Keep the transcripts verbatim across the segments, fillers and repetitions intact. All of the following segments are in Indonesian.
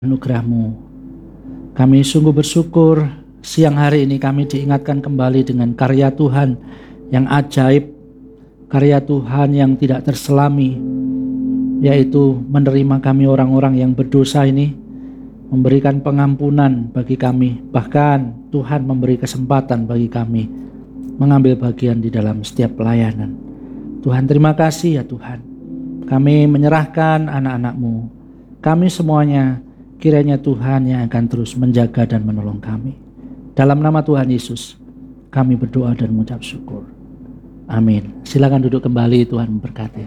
anugerah-Mu. Kami sungguh bersyukur siang hari ini kami diingatkan kembali dengan karya Tuhan yang ajaib, karya Tuhan yang tidak terselami, yaitu menerima kami orang-orang yang berdosa ini, memberikan pengampunan bagi kami, bahkan Tuhan memberi kesempatan bagi kami mengambil bagian di dalam setiap pelayanan. Tuhan, terima kasih ya Tuhan. Kami menyerahkan anak-anak-Mu, kami semuanya, kiranya Tuhan yang akan terus menjaga dan menolong kami. Dalam nama Tuhan Yesus, kami berdoa dan mengucap syukur. Amin. Silakan duduk kembali, Tuhan memberkati.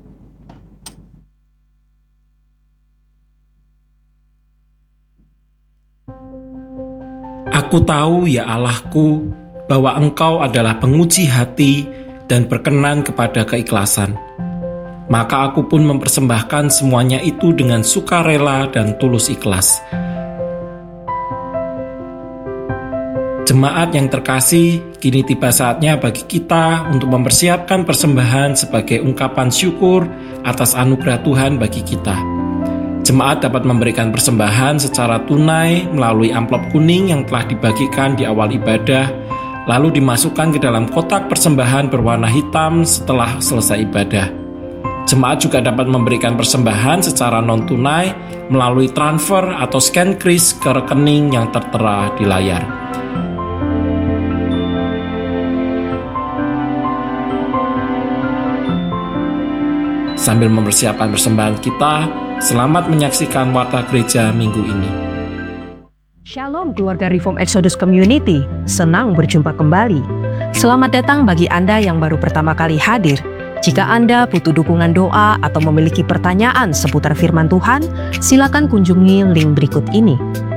Aku tahu ya Allahku, bahwa Engkau adalah penguji hati dan berkenan kepada keikhlasan. Maka aku pun mempersembahkan semuanya itu dengan sukarela dan tulus ikhlas. Jemaat yang terkasih, kini tiba saatnya bagi kita untuk mempersiapkan persembahan sebagai ungkapan syukur atas anugerah Tuhan bagi kita. Jemaat dapat memberikan persembahan secara tunai melalui amplop kuning yang telah dibagikan di awal ibadah, lalu dimasukkan ke dalam kotak persembahan berwarna hitam setelah selesai ibadah. Jemaat juga dapat memberikan persembahan secara non-tunai melalui transfer atau scan kris ke rekening yang tertera di layar. Sambil mempersiapkan persembahan kita, selamat menyaksikan Warta Gereja minggu ini. Shalom keluarga Reform Exodus Community, senang berjumpa kembali. Selamat datang bagi Anda yang baru pertama kali hadir. Jika Anda butuh dukungan doa atau memiliki pertanyaan seputar firman Tuhan, silakan kunjungi link berikut ini.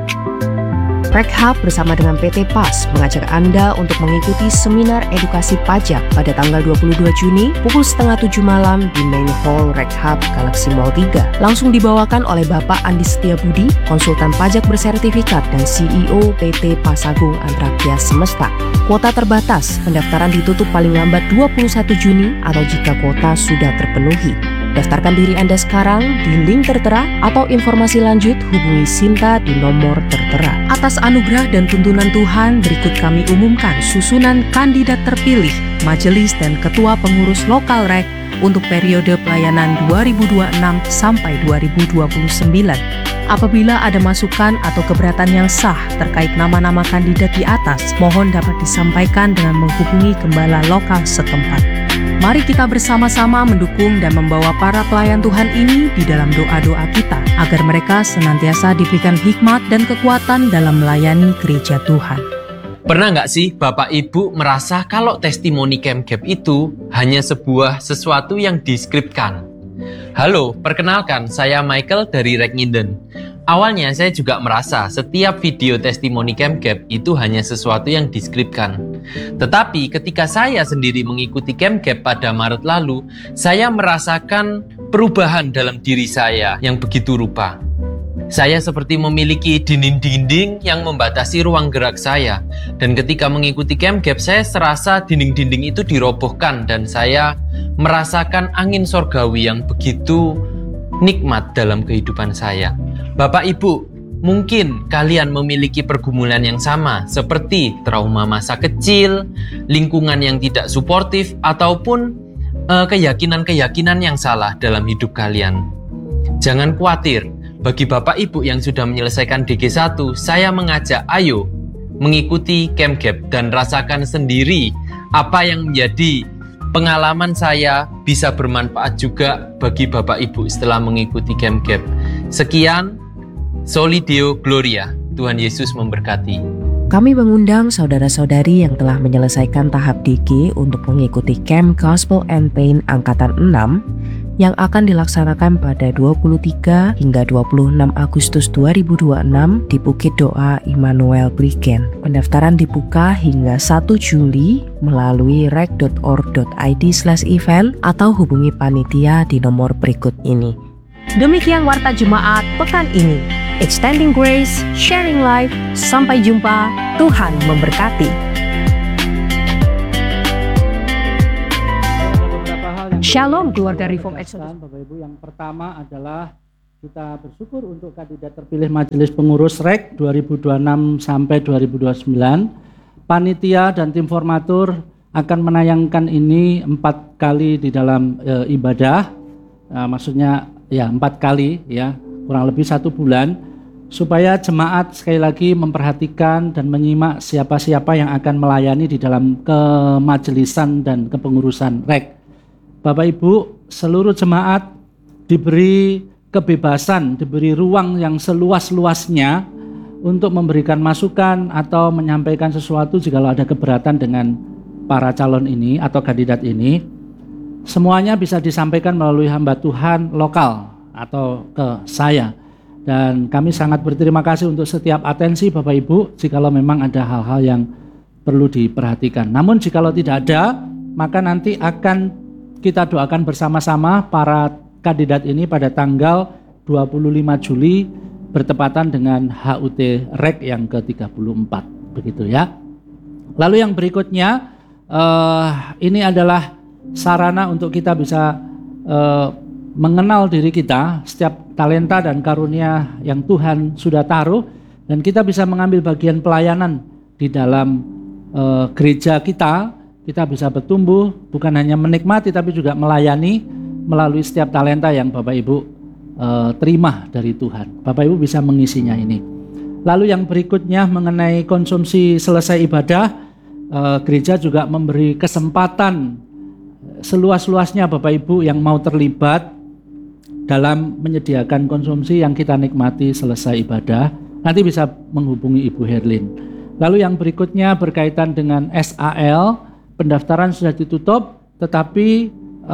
RegHub bersama dengan P T Pas mengajak Anda untuk mengikuti seminar edukasi pajak pada tanggal dua puluh dua Juni pukul setengah tujuh malam di Main Hall RegHub Galaxy Mall tiga. Langsung dibawakan oleh Bapak Andi Setiabudi, konsultan pajak bersertifikat dan C E O P T Pasagung Antrakia Semesta. Kuota terbatas, pendaftaran ditutup paling lambat dua puluh satu Juni atau jika kuota sudah terpenuhi. Daftarkan diri Anda sekarang di link tertera atau informasi lanjut hubungi Sinta di nomor tertera. Atas anugerah dan tuntunan Tuhan, berikut kami umumkan susunan kandidat terpilih Majelis dan Ketua Pengurus Lokal Rek untuk periode pelayanan dua ribu dua puluh enam sampai dua ribu dua puluh sembilan. Apabila ada masukan atau keberatan yang sah terkait nama-nama kandidat di atas, mohon dapat disampaikan dengan menghubungi gembala lokal setempat. Mari kita bersama-sama mendukung dan membawa para pelayan Tuhan ini di dalam doa-doa kita, agar mereka senantiasa diberikan hikmat dan kekuatan dalam melayani gereja Tuhan. Pernah nggak sih Bapak Ibu merasa kalau testimoni CamGap itu hanya sebuah sesuatu yang diskripkan? Halo, perkenalkan, saya Michael dari Rekninden. Awalnya saya juga merasa setiap video testimoni CamGap itu hanya sesuatu yang diskripkan. Tetapi ketika saya sendiri mengikuti CamGap pada Maret lalu, saya merasakan perubahan dalam diri saya yang begitu rupa. Saya seperti memiliki dinding-dinding yang membatasi ruang gerak saya. Dan ketika mengikuti CamGap, saya serasa dinding-dinding itu dirobohkan dan saya merasakan angin sorgawi yang begitu nikmat dalam kehidupan saya. Bapak Ibu, mungkin kalian memiliki pergumulan yang sama seperti trauma masa kecil, lingkungan yang tidak suportif, ataupun uh, keyakinan-keyakinan yang salah dalam hidup kalian. Jangan khawatir, bagi Bapak Ibu yang sudah menyelesaikan D G satu, saya mengajak ayo mengikuti CamGap dan rasakan sendiri apa yang menjadi pengalaman saya bisa bermanfaat juga bagi Bapak Ibu setelah mengikuti CamGap. Sekian, Soli Deo Gloria. Tuhan Yesus memberkati. Kami mengundang saudara-saudari yang telah menyelesaikan tahap D G untuk mengikuti Camp Gospel and Pain Angkatan enam yang akan dilaksanakan pada dua puluh tiga hingga dua puluh enam Agustus dua ribu dua puluh enam di Bukit Doa Immanuel Brigen. Pendaftaran dibuka hingga satu Juli melalui rek dot org dot i d slash event atau hubungi panitia di nomor berikut ini. Demikian Warta Jemaat pekan ini. Extending Grace, Sharing Life. Sampai jumpa. Tuhan memberkati. Shalom keluarga Reform Exodus. Bapak Ibu, yang pertama adalah Kita bersyukur untuk kandidat terpilih Majelis Pengurus R E K dua ribu dua puluh enam sampai dua ribu dua puluh sembilan. Panitia dan tim formatur akan menayangkan ini empat kali di dalam e, ibadah, nah, maksudnya ya empat kali ya, kurang lebih satu bulan, supaya jemaat sekali lagi memperhatikan dan menyimak siapa-siapa yang akan melayani di dalam kemajelisan dan kepengurusan R E K. Bapak Ibu, seluruh jemaat diberi kebebasan, diberi ruang yang seluas-luasnya untuk memberikan masukan atau menyampaikan sesuatu jika ada keberatan dengan para calon ini atau kandidat ini. Semuanya bisa disampaikan melalui hamba Tuhan lokal atau ke saya. Dan kami sangat berterima kasih untuk setiap atensi Bapak Ibu jikalau memang ada hal-hal yang perlu diperhatikan. Namun jikalau tidak ada, maka nanti akan kita doakan bersama-sama para kandidat ini pada tanggal dua puluh lima Juli bertepatan dengan H U T R E K yang ke tiga puluh empat, begitu ya. Lalu yang berikutnya uh, ini adalah sarana untuk kita bisa uh, mengenal diri kita, setiap talenta dan karunia yang Tuhan sudah taruh, dan kita bisa mengambil bagian pelayanan di dalam uh, gereja kita. Kita bisa bertumbuh, bukan hanya menikmati tapi juga melayani melalui setiap talenta yang Bapak Ibu e, terima dari Tuhan. Bapak Ibu bisa mengisinya ini. Lalu yang berikutnya mengenai konsumsi selesai ibadah, e, gereja juga memberi kesempatan seluas-luasnya Bapak Ibu yang mau terlibat dalam menyediakan konsumsi yang kita nikmati selesai ibadah. Nanti bisa menghubungi Ibu Herlin. Lalu yang berikutnya berkaitan dengan S A L, pendaftaran sudah ditutup, tetapi e,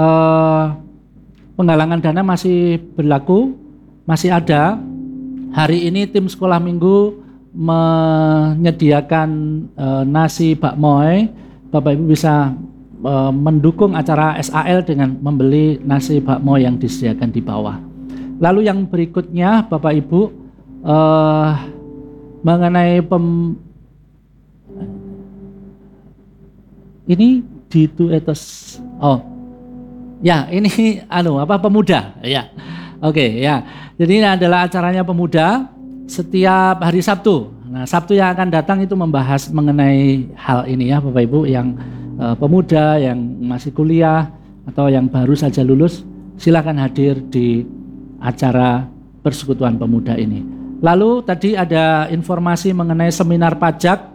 penggalangan dana masih berlaku, masih ada. Hari ini tim sekolah minggu menyediakan e, nasi bakmoy. Bapak Ibu bisa e, mendukung acara S A L dengan membeli nasi bakmoy yang disediakan di bawah. Lalu yang berikutnya Bapak Ibu e, mengenai pem, ini di itu etos oh ya, ini anu apa pemuda ya. Oke ya. Jadi ini adalah acaranya pemuda setiap hari Sabtu. Nah, Sabtu yang akan datang itu membahas mengenai hal ini ya Bapak Ibu yang uh, pemuda yang masih kuliah atau yang baru saja lulus, silakan hadir di acara Persekutuan Pemuda ini. Lalu tadi ada informasi mengenai seminar pajak.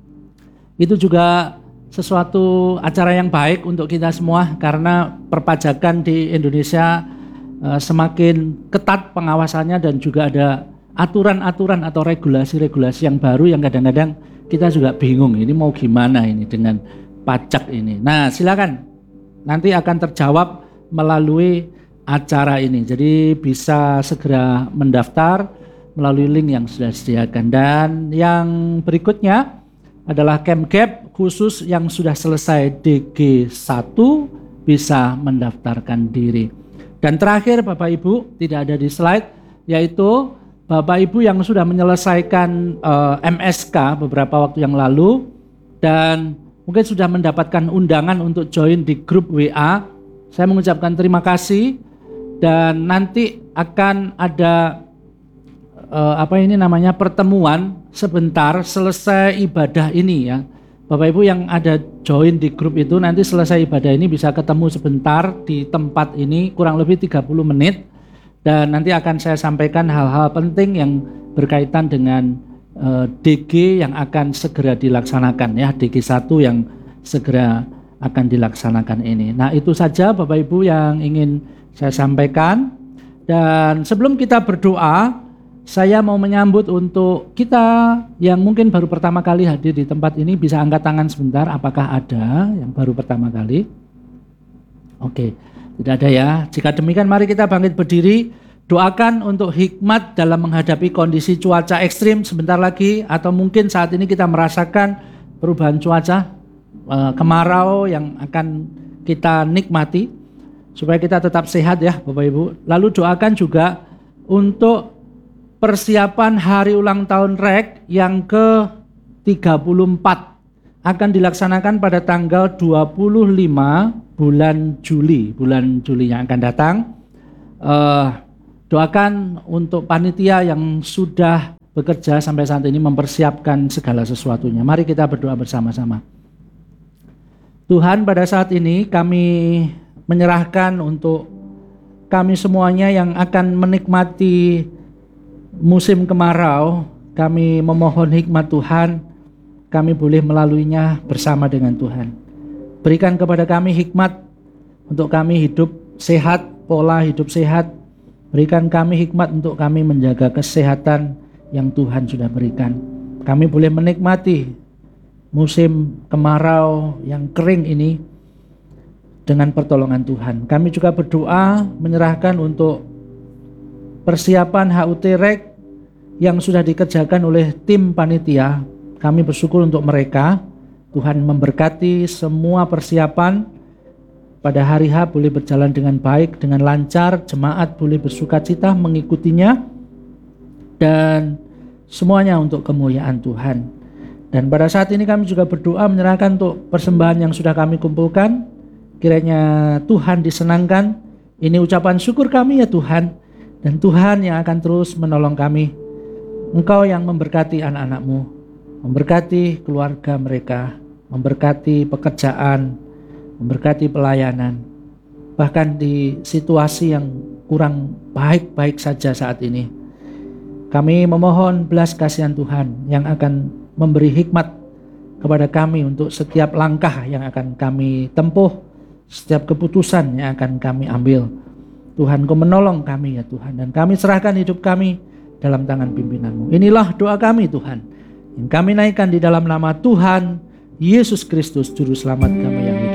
Itu juga sesuatu acara yang baik untuk kita semua karena perpajakan di Indonesia uh, semakin ketat pengawasannya dan juga ada aturan-aturan atau regulasi-regulasi yang baru yang kadang-kadang kita juga bingung ini mau gimana ini dengan pajak ini. Nah, silakan nanti akan terjawab melalui acara ini. Jadi bisa segera mendaftar melalui link yang sudah disediakan. Dan yang berikutnya adalah Kemgap khusus yang sudah selesai D G satu bisa mendaftarkan diri. Dan terakhir Bapak Ibu, tidak ada di slide, yaitu Bapak Ibu yang sudah menyelesaikan uh, M S K beberapa waktu yang lalu dan mungkin sudah mendapatkan undangan untuk join di grup W A. Saya mengucapkan terima kasih dan nanti akan ada Uh, apa ini namanya pertemuan sebentar selesai ibadah ini ya. Bapak Ibu yang ada join di grup itu nanti selesai ibadah ini bisa ketemu sebentar di tempat ini kurang lebih tiga puluh menit dan nanti akan saya sampaikan hal-hal penting yang berkaitan dengan uh, D G yang akan segera dilaksanakan ya, D G satu yang segera akan dilaksanakan ini. Nah, itu saja Bapak Ibu yang ingin saya sampaikan dan sebelum kita berdoa saya mau menyambut untuk kita yang mungkin baru pertama kali hadir di tempat ini, bisa angkat tangan sebentar, apakah ada yang baru pertama kali? Oke, tidak ada ya. Jika demikian mari kita bangkit berdiri, doakan untuk hikmat dalam menghadapi kondisi cuaca ekstrim sebentar lagi, atau mungkin saat ini kita merasakan perubahan cuaca, kemarau yang akan kita nikmati, supaya kita tetap sehat ya Bapak Ibu. Lalu doakan juga untuk persiapan hari ulang tahun R E K yang ke tiga puluh empat akan dilaksanakan pada tanggal dua puluh lima bulan Juli, bulan Juli yang akan datang. Uh, Doakan untuk panitia yang sudah bekerja sampai saat ini mempersiapkan segala sesuatunya. Mari kita berdoa bersama-sama. Tuhan, pada saat ini kami menyerahkan untuk kami semuanya yang akan menikmati musim kemarau. Kami memohon hikmat Tuhan, kami boleh melaluinya bersama dengan Tuhan. Berikan kepada kami hikmat untuk kami hidup sehat, pola hidup sehat. Berikan kami hikmat untuk kami menjaga kesehatan yang Tuhan sudah berikan. Kami boleh menikmati musim kemarau yang kering ini dengan pertolongan Tuhan. Kami juga berdoa menyerahkan untuk persiapan H U T R E K yang sudah dikerjakan oleh tim panitia. Kami bersyukur untuk mereka. Tuhan memberkati semua persiapan. Pada hari H boleh berjalan dengan baik, dengan lancar, jemaat boleh bersukacita mengikutinya, dan semuanya untuk kemuliaan Tuhan. Dan pada saat ini kami juga berdoa menyerahkan untuk persembahan yang sudah kami kumpulkan. Kiranya Tuhan disenangkan. Ini ucapan syukur kami ya Tuhan, dan Tuhan yang akan terus menolong kami. Engkau yang memberkati anak-anak-Mu, memberkati keluarga mereka, memberkati pekerjaan, memberkati pelayanan, bahkan di situasi yang kurang baik-baik saja saat ini. Kami memohon belas kasihan Tuhan yang akan memberi hikmat kepada kami untuk setiap langkah yang akan kami tempuh, setiap keputusan yang akan kami ambil. Tuhan, Kau menolong kami ya Tuhan, dan kami serahkan hidup kami dalam tangan pimpinan-Mu. Inilah doa kami Tuhan, yang kami naikkan di dalam nama Tuhan Yesus Kristus, Juru Selamat kami yang hidup.